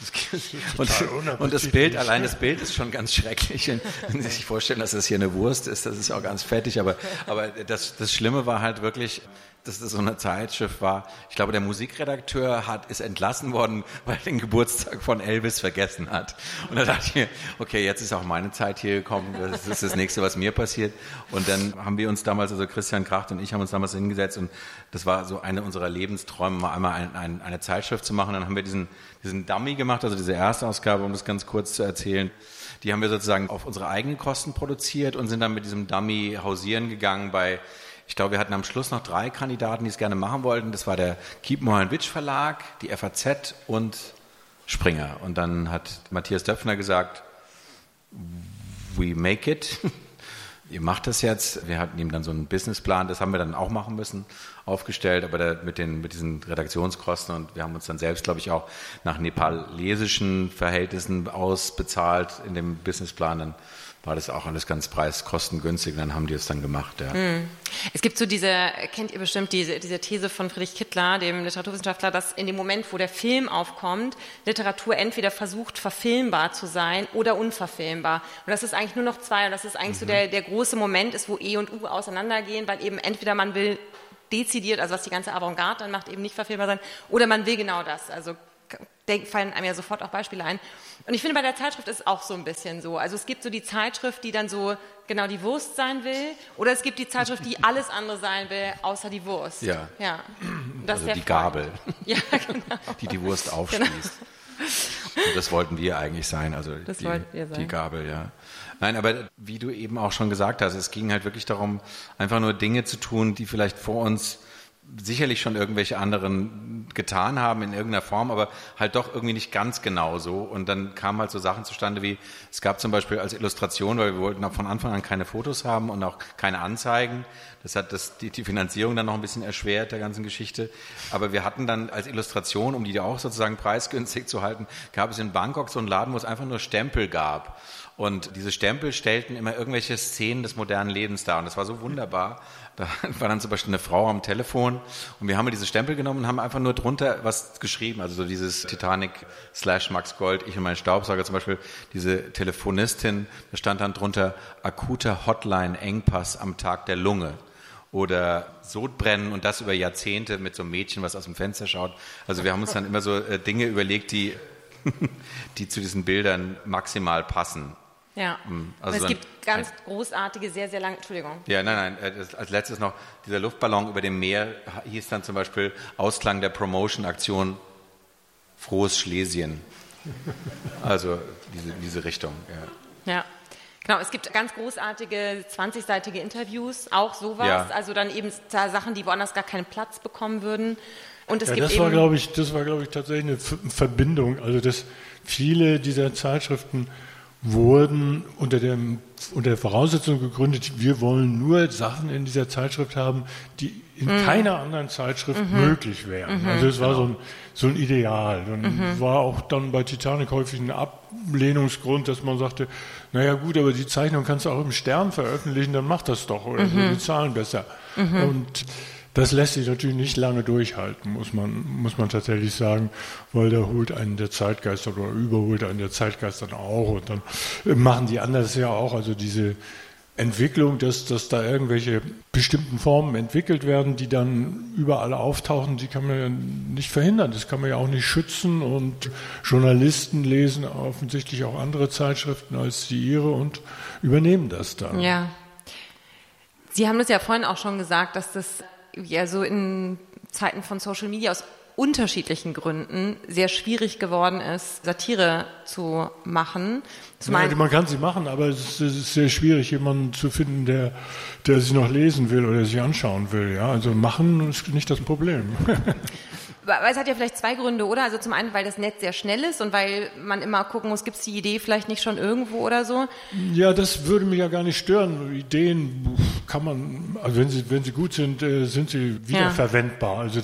und das Bild, allein das Bild ist schon ganz schrecklich. Wenn Sie sich vorstellen, dass das hier eine Wurst ist, das ist auch ganz fettig. Aber das Schlimme war halt wirklich, dass das so eine Zeitschrift war. Ich glaube, der Musikredakteur ist entlassen worden, weil er den Geburtstag von Elvis vergessen hat. Und da dachte ich mir, okay, jetzt ist auch meine Zeit hier gekommen. Das ist das Nächste, was mir passiert. Und dann haben wir uns damals, also Christian Kracht und ich haben uns damals hingesetzt und das war so eine unserer Lebensträume, mal einmal eine Zeitschrift zu machen. Dann haben wir diesen Dummy gemacht, also diese Erstausgabe, um das ganz kurz zu erzählen. Die haben wir sozusagen auf unsere eigenen Kosten produziert und sind dann mit diesem Dummy hausieren gegangen bei, ich glaube, wir hatten am Schluss noch 3 Kandidaten, die es gerne machen wollten. Das war der Kiepenheuer & Witsch Verlag, die FAZ und Springer. Und dann hat Matthias Döpfner gesagt, we make it. Ihr macht das jetzt. Wir hatten ihm dann so einen Businessplan, das haben wir dann auch machen müssen, aufgestellt, aber mit diesen Redaktionskosten und wir haben uns dann selbst, glaube ich, auch nach nepalesischen Verhältnissen ausbezahlt in dem Businessplan. Dann war das auch alles ganz kostengünstig. Und dann haben die es dann gemacht. Ja. Es gibt so kennt ihr bestimmt diese These von Friedrich Kittler, dem Literaturwissenschaftler, dass in dem Moment, wo der Film aufkommt, Literatur entweder versucht, verfilmbar zu sein oder unverfilmbar. Und das ist eigentlich nur noch zwei. Und das ist eigentlich so der große Moment ist, wo E und U auseinandergehen, weil eben entweder man will dezidiert, also was die ganze Avantgarde dann macht, eben nicht verfilmbar sein, oder man will genau das. Also fallen einem ja sofort auch Beispiele ein. Und ich finde, bei der Zeitschrift ist es auch so ein bisschen so. Also es gibt so die Zeitschrift, die dann so genau die Wurst sein will, oder es gibt die Zeitschrift, die alles andere sein will, außer die Wurst. Ja. Das also die Gabel, ja, genau. die Wurst aufschließt. Genau. Und das wollten wir eigentlich sein, also die Gabel, ja. Nein, aber wie du eben auch schon gesagt hast, es ging halt wirklich darum, einfach nur Dinge zu tun, die vielleicht vor uns sicherlich schon irgendwelche anderen getan haben in irgendeiner Form, aber halt doch irgendwie nicht ganz genau so. Und dann kamen halt so Sachen zustande wie, es gab zum Beispiel als Illustration, weil wir wollten auch von Anfang an keine Fotos haben und auch keine Anzeigen. Das hat die Finanzierung dann noch ein bisschen erschwert, der ganzen Geschichte. Aber wir hatten dann als Illustration, um die auch sozusagen preisgünstig zu halten, gab es in Bangkok so einen Laden, wo es einfach nur Stempel gab. Und diese Stempel stellten immer irgendwelche Szenen des modernen Lebens dar. Und das war so wunderbar. Da war dann zum Beispiel eine Frau am Telefon und wir haben diese Stempel genommen und haben einfach nur drunter was geschrieben. Also so dieses Titanic / Max Gold, ich und mein Staubsauger zum Beispiel, diese Telefonistin, da stand dann drunter akuter Hotline-Engpass am Tag der Lunge. Oder Sodbrennen und das über Jahrzehnte mit so einem Mädchen, was aus dem Fenster schaut. Also wir haben uns dann immer so Dinge überlegt, die zu diesen Bildern maximal passen. Ja, also es gibt ganz großartige, sehr, sehr lange, Entschuldigung. Ja, nein, als letztes noch, dieser Luftballon über dem Meer hieß dann zum Beispiel Ausklang der Promotion-Aktion Frohes Schlesien. Also diese Richtung, ja. Genau, es gibt ganz großartige 20-seitige Interviews, auch sowas, also dann eben Sachen, die woanders gar keinen Platz bekommen würden. Und es gibt das war, glaube ich, tatsächlich eine Verbindung, also dass viele dieser Zeitschriften wurden unter der Voraussetzung gegründet, wir wollen nur Sachen in dieser Zeitschrift haben, die in keiner anderen Zeitschrift möglich wären. Also es war so ein Ideal. Und war auch dann bei Titanic häufig ein Ablehnungsgrund, dass man sagte, naja gut, aber die Zeichnung kannst du auch im Stern veröffentlichen, dann mach das doch, oder so, die Zahlen besser. Und das lässt sich natürlich nicht lange durchhalten, muss man tatsächlich sagen, weil da holt einen der Zeitgeist oder überholt einen der Zeitgeist dann auch und dann machen die anderen das ja auch, also diese Entwicklung, dass da irgendwelche bestimmten Formen entwickelt werden, die dann überall auftauchen, die kann man ja nicht verhindern, das kann man ja auch nicht schützen und Journalisten lesen offensichtlich auch andere Zeitschriften als die ihre und übernehmen das dann. Ja. Sie haben das ja vorhin auch schon gesagt, dass das ja so in Zeiten von Social Media aus unterschiedlichen Gründen sehr schwierig geworden ist, Satire zu machen. Man kann sie machen, aber es ist sehr schwierig, jemanden zu finden, der sie noch lesen will oder sich anschauen will. Ja? Also machen ist nicht das Problem. Aber es hat ja vielleicht zwei Gründe, oder? Also zum einen, weil das Netz sehr schnell ist und weil man immer gucken muss, gibt es die Idee vielleicht nicht schon irgendwo oder so? Ja, das würde mich ja gar nicht stören. Ideen kann man, also wenn sie gut sind, sind sie wiederverwendbar. Also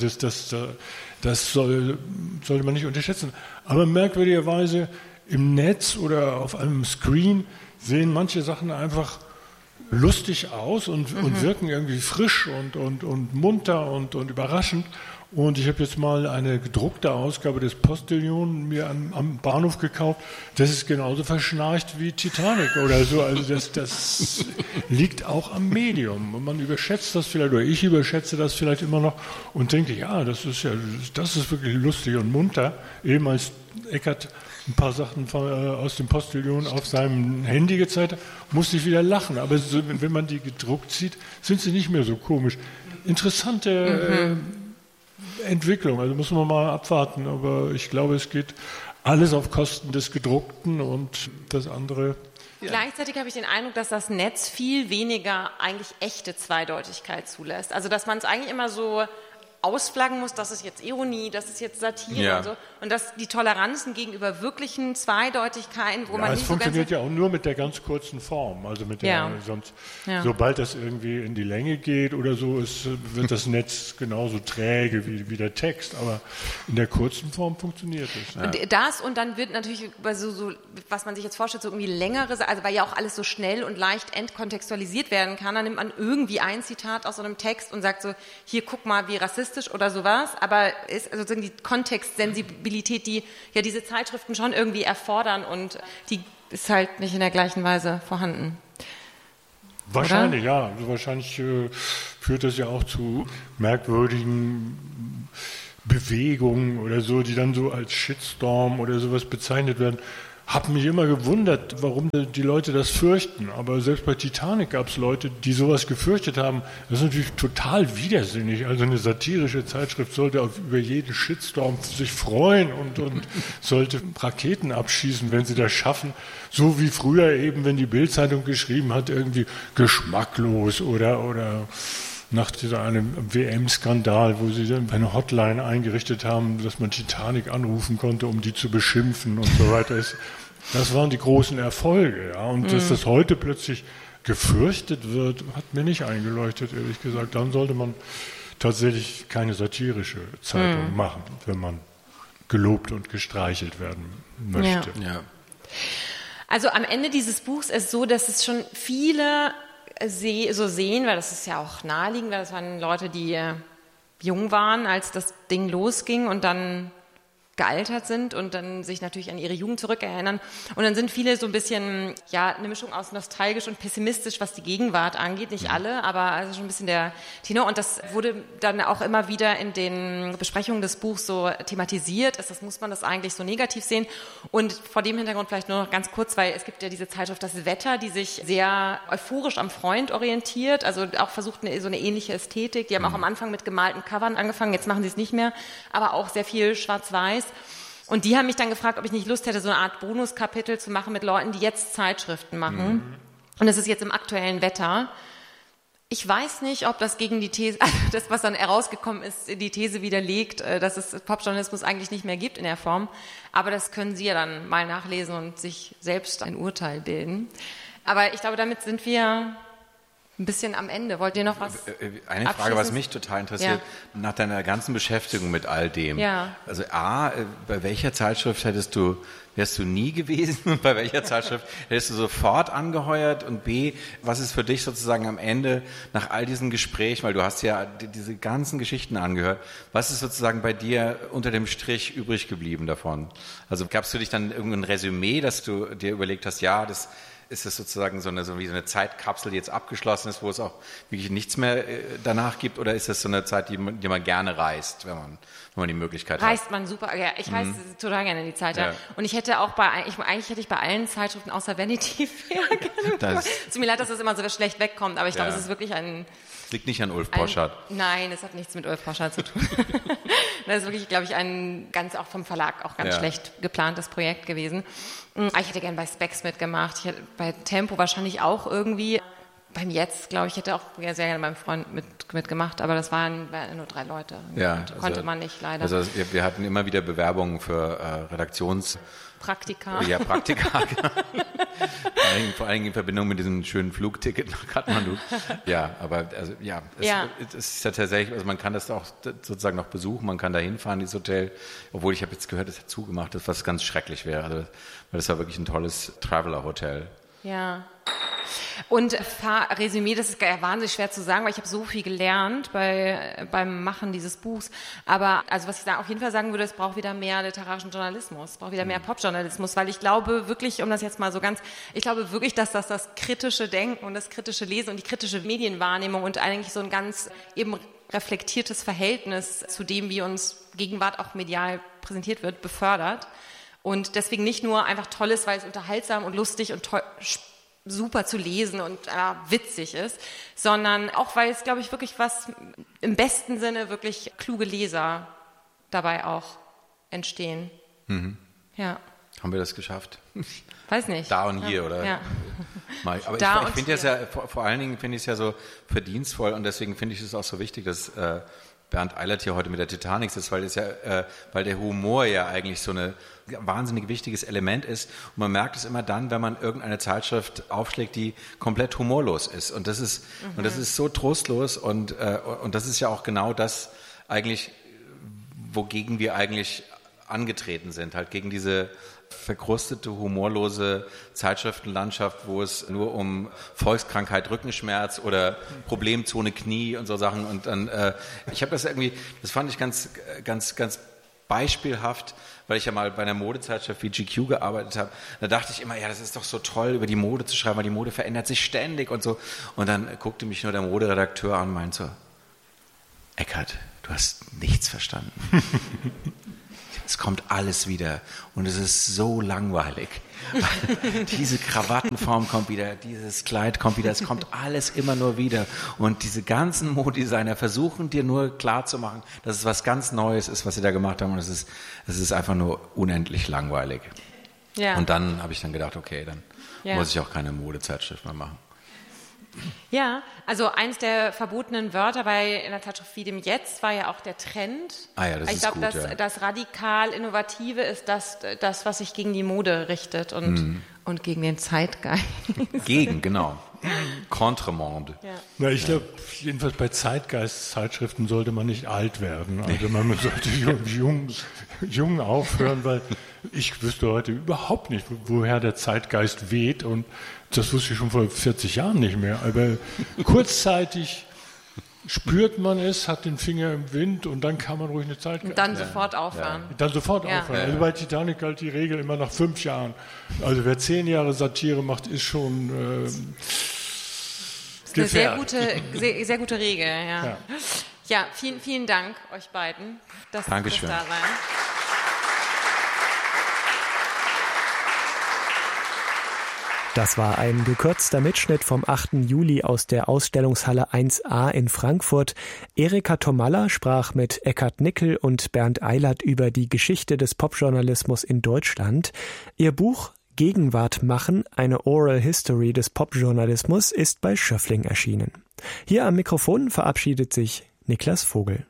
das sollte man nicht unterschätzen. Aber merkwürdigerweise im Netz oder auf einem Screen sehen manche Sachen einfach lustig aus und wirken irgendwie frisch und munter und überraschend. Und ich habe jetzt mal eine gedruckte Ausgabe des Postillon mir am Bahnhof gekauft. Das ist genauso verschnarcht wie Titanic oder so. Also das liegt auch am Medium. Und man überschätzt das vielleicht, oder ich überschätze das vielleicht immer noch und denke, ja, das ist wirklich lustig und munter. Eben als Eckart ein paar Sachen aus dem Postillon auf seinem Handy gezeigt hat, musste ich wieder lachen. Aber wenn man die gedruckt sieht, sind sie nicht mehr so komisch. Interessante Entwicklung, also muss man mal abwarten, aber ich glaube, es geht alles auf Kosten des Gedruckten und das andere. Ja. Gleichzeitig habe ich den Eindruck, dass das Netz viel weniger eigentlich echte Zweideutigkeit zulässt. Also dass man es eigentlich immer so ausflaggen muss, das ist jetzt Ironie, das ist jetzt Satire und so. Und dass die Toleranzen gegenüber wirklichen Zweideutigkeiten, wo man nicht es funktioniert ja auch nur mit der ganz kurzen Form, also mit der sonst, sobald das irgendwie in die Länge geht oder so, wird das Netz genauso träge wie der Text, aber in der kurzen Form funktioniert es. Ja. Und dann wird natürlich so, was man sich jetzt vorstellt, so irgendwie längere, also weil ja auch alles so schnell und leicht entkontextualisiert werden kann, dann nimmt man irgendwie ein Zitat aus so einem Text und sagt so, hier guck mal, wie rassistisch oder sowas, aber ist sozusagen die Kontextsensibilität, die ja diese Zeitschriften schon irgendwie erfordern und die ist halt nicht in der gleichen Weise vorhanden. Wahrscheinlich, oder? Ja. Also wahrscheinlich führt das ja auch zu merkwürdigen Bewegungen oder so, die dann so als Shitstorm oder sowas bezeichnet werden. Hab mich immer gewundert, warum die Leute das fürchten. Aber selbst bei Titanic gab es Leute, die sowas gefürchtet haben. Das ist natürlich total widersinnig. Also eine satirische Zeitschrift sollte über jeden Shitstorm sich freuen und sollte Raketen abschießen, wenn sie das schaffen. So wie früher eben, wenn die Bild-Zeitung geschrieben hat, irgendwie geschmacklos oder nach einem WM-Skandal, wo sie dann eine Hotline eingerichtet haben, dass man Titanic anrufen konnte, um die zu beschimpfen und so weiter. Das waren die großen Erfolge. Ja. Und dass das heute plötzlich gefürchtet wird, hat mir nicht eingeleuchtet, ehrlich gesagt. Dann sollte man tatsächlich keine satirische Zeitung machen, wenn man gelobt und gestreichelt werden möchte. Ja. Also am Ende dieses Buchs ist so, dass es schon viele so sehen, weil das ist ja auch naheliegend, weil das waren Leute, die jung waren, als das Ding losging und dann gealtert sind und dann sich natürlich an ihre Jugend zurückerinnern. Und dann sind viele so ein bisschen, eine Mischung aus nostalgisch und pessimistisch, was die Gegenwart angeht. Nicht alle, aber also schon ein bisschen der Tenor. Und das wurde dann auch immer wieder in den Besprechungen des Buchs so thematisiert. Das muss man das eigentlich so negativ sehen. Und vor dem Hintergrund vielleicht nur noch ganz kurz, weil es gibt ja diese Zeitschrift Das Wetter, die sich sehr euphorisch am Freund orientiert, also auch versucht so eine ähnliche Ästhetik. Die haben auch am Anfang mit gemalten Covern angefangen, jetzt machen sie es nicht mehr, aber auch sehr viel schwarz-weiß. Und die haben mich dann gefragt, ob ich nicht Lust hätte, so eine Art Bonuskapitel zu machen mit Leuten, die jetzt Zeitschriften machen. Und das ist jetzt im aktuellen Wetter. Ich weiß nicht, ob das gegen die These, also das, was dann herausgekommen ist, die These widerlegt, dass es Popjournalismus eigentlich nicht mehr gibt in der Form. Aber das können Sie ja dann mal nachlesen und sich selbst ein Urteil bilden. Aber ich glaube, damit sind wir ein bisschen am Ende. Wollt ihr noch was? Eine Frage, was mich total interessiert, nach deiner ganzen Beschäftigung mit all dem. Ja. Also A, bei welcher Zeitschrift wärst du nie gewesen und bei welcher Zeitschrift hättest du sofort angeheuert? Und B, was ist für dich sozusagen am Ende nach all diesen Gesprächen, weil du hast ja diese ganzen Geschichten angehört, was ist sozusagen bei dir unter dem Strich übrig geblieben davon? Also gab's für dich dann irgendein Resümee, dass du dir überlegt hast, ist es sozusagen so wie so eine Zeitkapsel, die jetzt abgeschlossen ist, wo es auch wirklich nichts mehr danach gibt? Oder ist das so eine Zeit, die man gerne reist, wenn man die Möglichkeit hat? Reist man super, ja, ich reise total gerne in die Zeit, ja. Und ich hätte auch eigentlich hätte ich bei allen Zeitschriften außer Vanity Fair gerne. Es tut mir leid, dass das immer so schlecht wegkommt, aber ich glaube, es ist wirklich Es liegt nicht an Ulf Poschardt. Nein, es hat nichts mit Ulf Poschardt zu tun. Das ist wirklich, glaube ich, ein ganz auch vom Verlag auch ganz schlecht geplantes Projekt gewesen. Ich hätte gern bei Spex mitgemacht. Ich hätte bei Tempo wahrscheinlich auch irgendwie. Beim Jetzt, glaube ich, hätte auch sehr gerne beim Freund mitgemacht, aber das waren nur 3 Leute. Ja, konnte man nicht, leider. Also wir hatten immer wieder Bewerbungen für Praktika. Ja, Praktika. Vor allen Dingen in Verbindung mit diesem schönen Flugticket nach Kathmandu. Ja, aber also es ist ja tatsächlich, also man kann das auch sozusagen noch besuchen, man kann da hinfahren, dieses Hotel, obwohl ich habe jetzt gehört, es hat zugemacht ist, was ganz schrecklich wäre, also, weil das war wirklich ein tolles Traveler-Hotel. Ja. Und Resümee, das ist ja wahnsinnig schwer zu sagen, weil ich habe so viel gelernt beim Machen dieses Buchs. Aber also was ich da auf jeden Fall sagen würde, es braucht wieder mehr literarischen Journalismus, es braucht wieder mehr Popjournalismus, weil ich glaube wirklich, um das jetzt mal so ich glaube wirklich, dass das kritische Denken und das kritische Lesen und die kritische Medienwahrnehmung und eigentlich so ein ganz eben reflektiertes Verhältnis zu dem, wie uns Gegenwart auch medial präsentiert wird, befördert. Und deswegen nicht nur einfach toll ist, weil es unterhaltsam und lustig und super zu lesen und witzig ist, sondern auch, weil es, glaube ich, wirklich was im besten Sinne wirklich kluge Leser dabei auch entstehen. Ja. Haben wir das geschafft? Weiß nicht. Da und hier, oder? Ja. Aber ich finde das ja, vor allen Dingen finde ich es ja so verdienstvoll und deswegen finde ich es auch so wichtig, dass Bernd Eilert hier heute mit der Titanic ist, weil der Humor ja eigentlich so ein wahnsinnig wichtiges Element ist. Und man merkt es immer dann, wenn man irgendeine Zeitschrift aufschlägt, die komplett humorlos ist. Und das ist so trostlos und das ist ja auch genau das eigentlich, wogegen wir eigentlich angetreten sind, halt gegen diese verkrustete, humorlose Zeitschriftenlandschaft, wo es nur um Volkskrankheit, Rückenschmerz oder Problemzone Knie und so Sachen. Und dann, ich habe das fand ich ganz, ganz, ganz beispielhaft, weil ich ja mal bei einer Modezeitschrift wie GQ gearbeitet habe. Da dachte ich immer, ja, das ist doch so toll, über die Mode zu schreiben, weil die Mode verändert sich ständig und so. Und dann guckte mich nur der Moderedakteur an und meinte so, Eckhard, du hast nichts verstanden. Es kommt alles wieder und es ist so langweilig. Diese Krawattenform kommt wieder, dieses Kleid kommt wieder, es kommt alles immer nur wieder. Und diese ganzen Modedesigner versuchen dir nur klarzumachen, dass es was ganz Neues ist, was sie da gemacht haben. Und es ist einfach nur unendlich langweilig. Ja. Und dann habe ich dann gedacht, okay, dann muss ich auch keine Modezeitschrift mehr machen. Ja, also eins der verbotenen Wörter bei einer Zeitschrift wie dem Jetzt war ja auch der Trend. Ah ja, das ist gut. Ich glaube, das radikal Innovative ist das, was sich gegen die Mode richtet und gegen den Zeitgeist. Genau. Contremonde. Ja. Na, ich glaube, jedenfalls bei Zeitgeist-Zeitschriften sollte man nicht alt werden. Also man sollte jung aufhören, weil ich wüsste heute überhaupt nicht, woher der Zeitgeist weht, und das wusste ich schon vor 40 Jahren nicht mehr. Aber kurzzeitig spürt man es, hat den Finger im Wind und dann kann man ruhig eine Zeit und dann sofort aufhören. Dann sofort aufhören. Also bei Titanic galt die Regel immer nach 5 Jahren. Also wer 10 Jahre Satire macht, ist schon gefährdet. Eine sehr gute Regel. Ja, vielen, vielen Dank euch beiden, dass da waren. Das war ein gekürzter Mitschnitt vom 8. Juli aus der Ausstellungshalle 1a in Frankfurt. Erika Tomalla sprach mit Eckhard Nickel und Bernd Eilert über die Geschichte des Popjournalismus in Deutschland. Ihr Buch Gegenwart machen, eine Oral History des Popjournalismus ist bei Schöffling erschienen. Hier am Mikrofon verabschiedet sich Niklas Vogel.